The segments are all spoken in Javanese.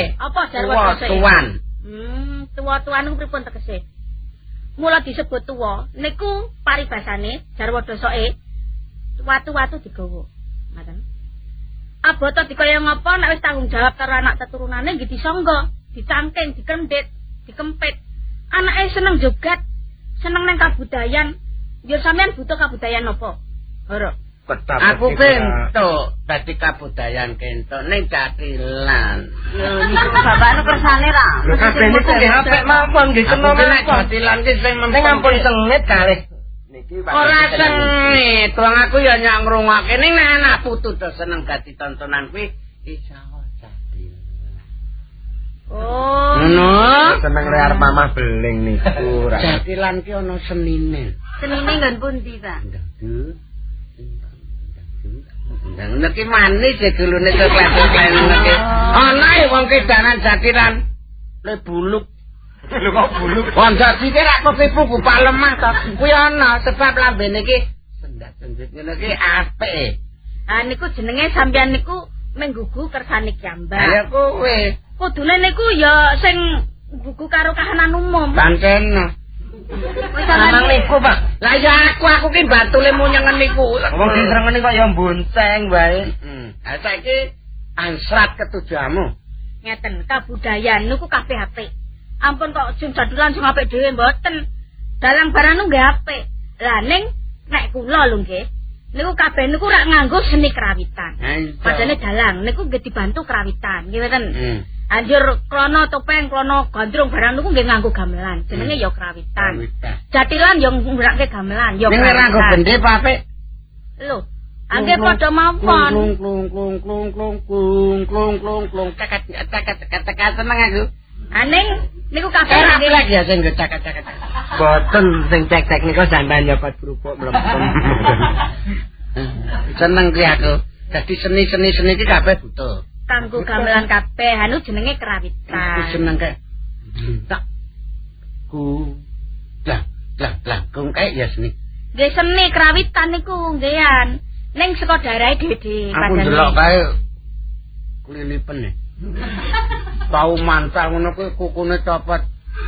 dosoke. Apa jarwa dosoke? Tuan. Tuwa-tuwan niku pripun tegese? Mula disebut tuwa niku paribasane jarwa dosoke watu-watu digawa. Ngoten. Abota dikaya ngapa nek wis tanggung jawab karo anak teturunane nggih disangga, dicangking, dikendhit, dikempit. Anake seneng jogat, seneng nang kabudayan. Ya sampean butuh kabudayan apa? Ora. Aku kentuk dadi kabudayan kentuk ning Jatilan. Lho niku bapakne kersane ra. Lho kabeh niku nggih apik mawon nggih kena nek Jatilan ki sing penting ampun sengit kalih. Niki ora sengit, wong aku ya nyak ngrungokke ning nek anak putu do seneng dadi tontonan kuwi insyaallah Jatilan. Oh. Ngono. Seneng arep mamah beling niku ra. Jatilan ki ana senine. Senine nggon pundi, Pak? Ndang iki manis ya gulune coklat-coklat iki. Ana wong kedanan Jatilan le buluk. Lho kok buluk. Wong dadi ki rak ketipu bupak lemah to. Kuwi ana sebab lambene iki sendat-sendet ngene iki apik. Ah niku jenenge sampeyan niku menggugu kersane Kyambak. Ya kowe. Kudune niku ya sing gugu karo kahanan umum. Pancen. Wis sampeyan niku, Pak. Lah ya aku ki batule munyengen niku. Wong disrengeni kok ya bonceng wae. Ha saiki ansrat ketujuhmu. Ngeten, kabudayan niku kabeh apik. Ampun kok sing jadulan sing apik dhewe mboten. Dalang barang niku nggih apik. Lah ning nek kula lho nggih. Niku kabeh niku rak nganggo seni kerawitan. Padane dalang niku nggih dibantu kerawitan, nggih mboten. Anjur klono topeng, klono gondrong barang niku nggih nganggo gamelan. Jenenge ya kerawitan. Jatilan ya nggunakake gamelan, ya kerawitan. Ning nganggo bendhe apa apik? Lho, angge padha mawon. Klung cakat seneng aku. Aning niku kabeh nggih ya sing cakat-cakat. Boten sing cek-cek niku sampean ya pas berupuk mlempem. Seneng ki aku. Dadi seni-seni iki kabeh butuh. Kanggo gamelan kabeh anu jenenge kerawitan. Aku seneng kae. Tak ku lah kung kae ya seni. Nggih seni kerawitan niku nggehan. Ning saka daerahe dhewe-dhewe padane. Aku ndelok kae kulilipen e. Tau mancal ngono kuwi kukune copot.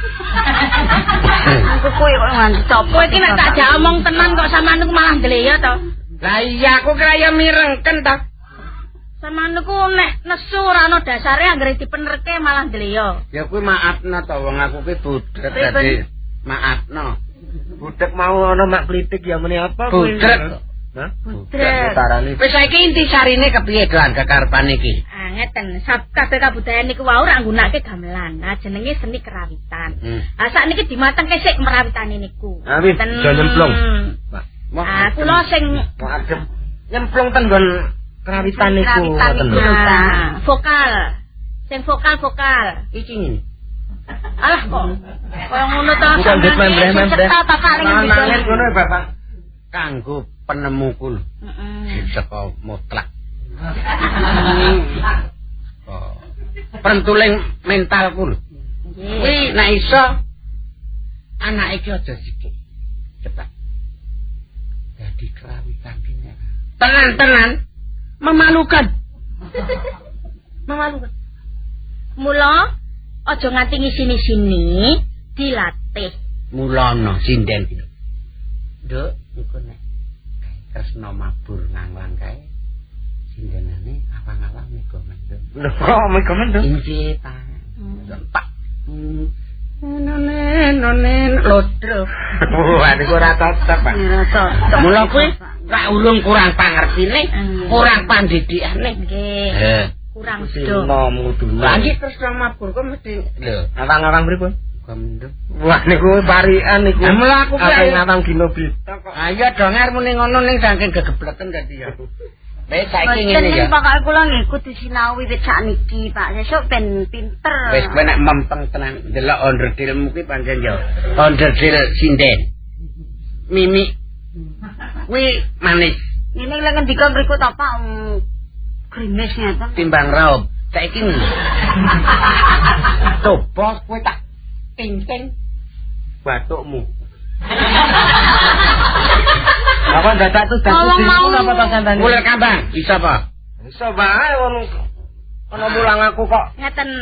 Kuku kok nganti copot. Kowe iki nek tak jak omong tenan kok sampean niku malah ndleya to. Lah iya aku kaya mirengken to. Sampeyan niku nek nesu ora ana dasare anggere dipenerke malah ndleya. Ya kuwi maafna to wong aku ki budhek dadi maafno. Budhek mau ana mak plitik ya muni apa kuwi? Budhek. Hah? Budhek. Wis saiki inti sarine kepiye doan kekarepane iki? Ah ngeten, kabeh kabudayan niku wau ora nggunakake gamelan. Nah jenenge seni kerawitan. Ah sakniki dimatengke sik merawitane niku. Ah wis nyemplung. Ah kula sing adem nyemplung ten nggon kerawitan niku. Vokal. Sing vokal. Iki ngene. Alah kok. Kaya ngono to sampeyan. Cetha ta paling ngono Bapak. Kanggo penemuku lho. Saka mutlak. Oh. Pentuling mentalku lho. Kuwi nek iso anak iki aja sithik. Cepat. Dadi kerawitan kene. Tenan-tenan memalukan. Memalukan. Mula aja nganti ngisini-sini dilatih. Mulana sinden iki. Nduk, iku nek tresno mabur nganglang kae sindenane awang-awang mega mendem. Lho kok mega mendem? Inggih, Pak. Nonen lodro. Wah, niku ora cocok, Pak. Mula kuwi rak ulung kurang pangertine, kurang pandidikane. Nggih. Kurang do. Nom kudu. Lah iki tresno mabur kok mesti lho, awang-awang pripun? mendem. Wah niku parikan niku. Lah mula aku kuwi ngawang dina bisa kok. Ayo donger muni ngono ning saking gegebleken dadi ya. Wis saiki ngene ya. Pokoke kula nggih kudu sinau wiwit sakniki, Pak. Sesuk ben pinter. Wis kowe nek mempeng tenan ndelok onderdilmu kuwi pancen ya onderdil sinden. Mimi. Kuwi manis. Ngene lek ngendika mriku to, Pak. Grimis ngeten. Timbang raub. Saiki coba kowe tak ting-ting batukmu. Apa dadak tuh apa to sampean? Ular kambang, bisa apa? Bisa bae ono mulang aku kok. Ngeten